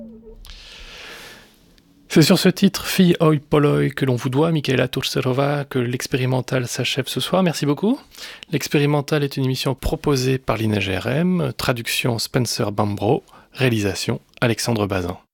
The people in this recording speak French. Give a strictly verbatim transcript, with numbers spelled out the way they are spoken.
C'est sur ce titre, Fille oi polloi, que l'on vous doit, Michaela Turcerova, que l'expérimental s'achève ce soir. Merci beaucoup. L'expérimental est une émission proposée par l'I N E G R M, traduction Spencer Bambro, réalisation Alexandre Bazin.